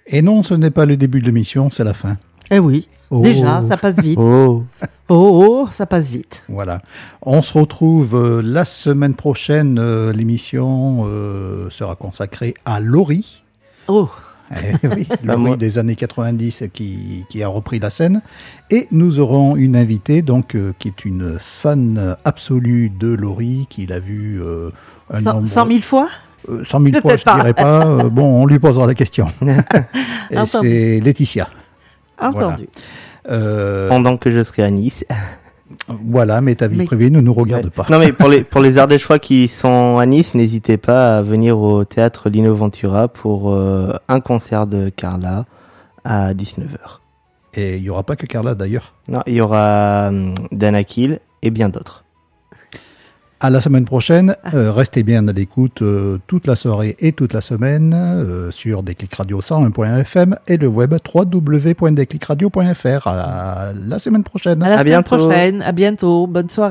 Et non, ce n'est pas le début de l'émission, c'est la fin. Eh oui, déjà, ça passe vite. Ça passe vite. Voilà. On se retrouve la semaine prochaine. L'émission sera consacrée à Laurie. Oui, Laurie des années 90 qui a repris la scène. Et nous aurons une invitée donc, qui est une fan absolue de Laurie, qui l'a vue 100 000 fois 100 000 fois, je ne dirais pas. Bon, on lui posera la question. Et c'est Laetitia. Entendu. Voilà. Pendant que je serai à Nice. Voilà, mais ta vie privée ne nous regarde pas. Non, mais pour les Ardéchois qui sont à Nice, n'hésitez pas à venir au théâtre Lino Ventura pour un concert de Carla à 19h. Et il n'y aura pas que Carla d'ailleurs. Non, il y aura Dana Kiel et bien d'autres. À la semaine prochaine, restez bien à l'écoute toute la soirée et toute la semaine sur Déclic-Radio 101.fm et le web www.déclicradio.fr. À la semaine prochaine. À bientôt. Bonne soirée.